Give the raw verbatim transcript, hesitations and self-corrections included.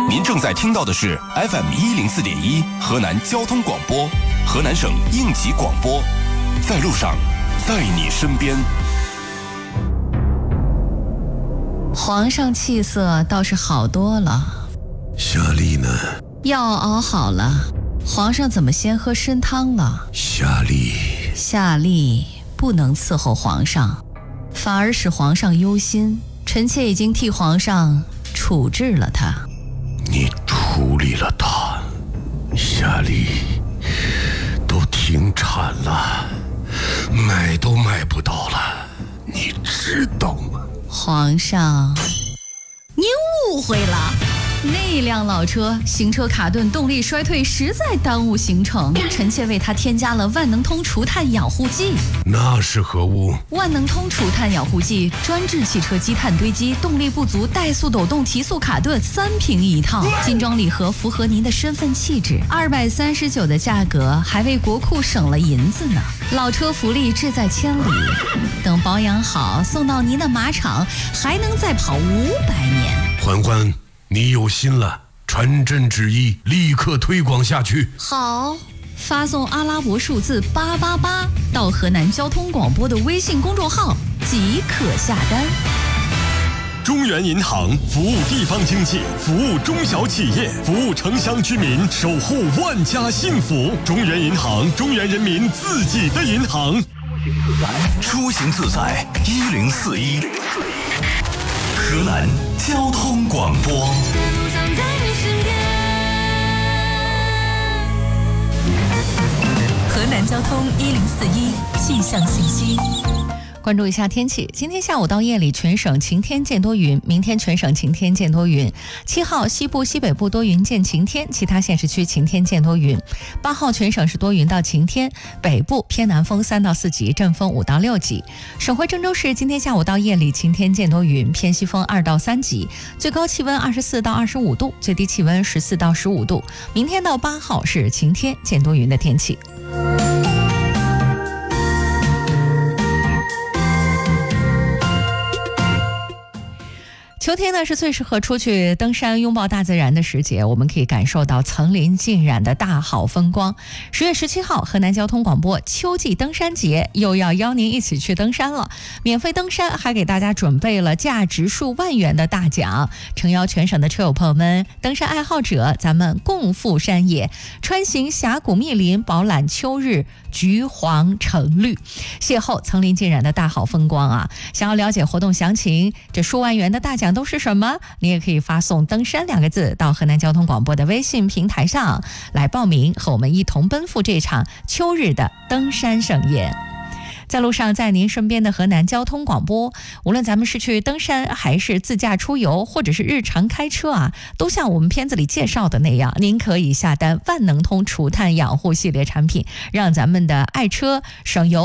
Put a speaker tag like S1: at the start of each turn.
S1: 您正在听到的是 F M 一零四点一河南交通广播，河南省应急广播，在路上，在你身边。
S2: 皇上气色倒是好多了。
S3: 夏丽呢？
S2: 药熬好了，皇上怎么先喝参汤了？
S3: 夏丽，
S2: 夏丽不能伺候皇上，反而使皇上忧心。臣妾已经替皇上处置了他。
S3: 你处理了他？夏丽都停产了，买都买不到了，你知道吗？
S2: 皇上，您误会了。那辆老车行车卡顿，动力衰退，实在耽误行程。臣妾为他添加了万能通除碳养护剂。
S3: 那是何物？
S2: 万能通除碳养护剂专治汽车积碳堆积、动力不足、怠速抖动、提速卡顿，三瓶一套，精装礼盒，符合您的身份气质。二百三十九的价格，还为国库省了银子呢。老车福利志在千里，等保养好，送到您的马场，还能再跑五百年。
S3: 嬛嬛，你有心了，传朕旨意，立刻推广下去。
S2: 好，发送阿拉伯数字八八八到河南交通广播的微信公众号即可下单。
S4: 中原银行服务地方经济，服务中小企业，服务城乡居民，守护万家幸福。中原银行，中原人民自己的银行。
S1: 出行自在一零四一，河南交通广播。
S2: 河南交通一零四一气象信息。关注一下天气，今天下午到夜里全省晴天见多云，明天全省晴天见多云。七号西部西北部多云见晴天，其他县市区晴天见多云。八号全省是多云到晴天，北部偏南风三到四级，阵风五到六级。省会郑州市今天下午到夜里晴天见多云，偏西风二到三级，最高气温二十四到二十五度，最低气温十四到十五度。明天到八号是晴天见多云的天气。秋天呢是最适合出去登山拥抱大自然的时节，我们可以感受到层林尽染的大好风光。十月十七号，河南交通广播秋季登山节又要邀您一起去登山了，免费登山还给大家准备了价值数万元的大奖，诚邀全省的车友朋友们、登山爱好者，咱们共赴山野，穿行峡谷密林，饱览秋日橘黄橙绿，邂逅层林尽染的大好风光啊！想要了解活动详情，这数万元的大奖都是什么？你也可以发送登山两个字到河南交通广播的微信平台上来报名，和我们一同奔赴这场秋日的登山盛宴。在路上，在您身边的河南交通广播，无论咱们是去登山还是自驾出游，或者是日常开车啊，都像我们片子里介绍的那样，您可以下单万能通除碳养护系列产品，让咱们的爱车省油